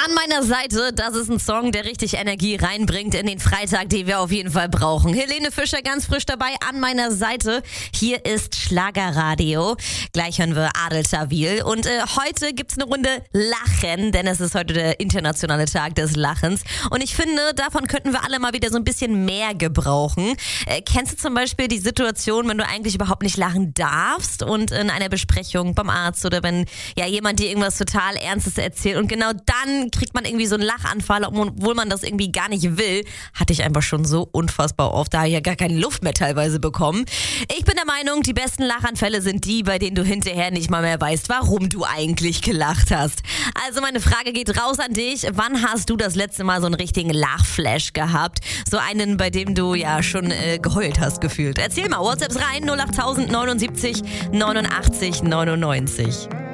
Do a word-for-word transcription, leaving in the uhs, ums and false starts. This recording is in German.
An meiner Seite, das ist ein Song, der richtig Energie reinbringt in den Freitag, den wir auf jeden Fall brauchen. Helene Fischer ganz frisch dabei an meiner Seite. Hier ist Schlagerradio. Gleich hören wir Adel Tawil. Und äh, heute gibt's eine Runde Lachen, denn es ist heute der internationale Tag des Lachens. Und ich finde, davon könnten wir alle mal wieder so ein bisschen mehr gebrauchen. Äh, kennst du zum Beispiel die Situation, wenn du eigentlich überhaupt nicht lachen darfst und in einer Besprechung beim Arzt oder wenn ja jemand dir irgendwas total Ernstes erzählt und genau dann kriegt man irgendwie so einen Lachanfall, obwohl man das irgendwie gar nicht will. Hatte ich einfach schon so unfassbar oft. Da habe ich ja gar keine Luft mehr teilweise bekommen. Ich bin der Meinung, die besten Lachanfälle sind die, bei denen du hinterher nicht mal mehr weißt, warum du eigentlich gelacht hast. Also meine Frage geht raus an dich. Wann hast du das letzte Mal so einen richtigen Lachflash gehabt? So einen, bei dem du ja schon äh, geheult hast gefühlt. Erzähl mal, WhatsApps rein, null acht tausend neunundsiebzig neunundachtzig neunundneunzig.